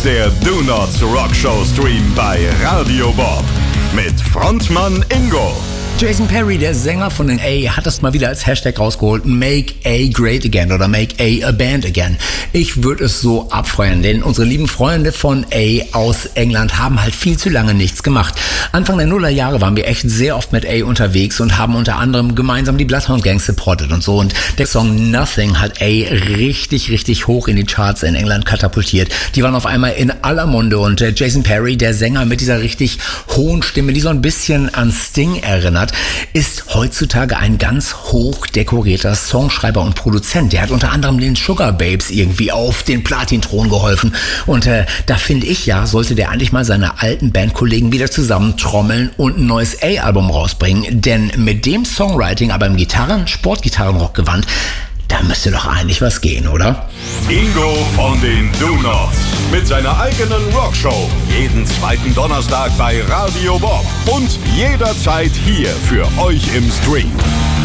der Do Nots Rock Show Stream bei Radio Bob mit Frontmann Ingo. Jason Perry, der Sänger von den A, hat das mal wieder als Hashtag rausgeholt. Make A great again oder Make A band again. Ich würde es so abfeuern, denn unsere lieben Freunde von A aus England haben halt viel zu lange nichts gemacht. Anfang der Nullerjahre waren wir echt sehr oft mit A unterwegs und haben unter anderem gemeinsam die Bloodhound Gang supportet und so. Und der Song Nothing hat A richtig hoch in die Charts in England katapultiert. Die waren auf einmal in aller Munde und Jason Perry, der Sänger mit dieser richtig hohen Stimme, die so ein bisschen an Sting erinnert, ist heutzutage ein ganz hoch dekorierter Songschreiber und Produzent. Der hat unter anderem den Sugar Babes irgendwie auf den Platinthron geholfen. Und da finde ich ja, sollte der eigentlich mal seine alten Bandkollegen wieder zusammentrommeln und ein neues A-Album rausbringen. Denn mit dem Songwriting, aber im Sportgitarrenrock gewandt, da müsste doch eigentlich was gehen, oder? Ingo von den Do Nots mit seiner eigenen Rockshow. Jeden zweiten Donnerstag bei Radio Bob und jederzeit hier für euch im Stream.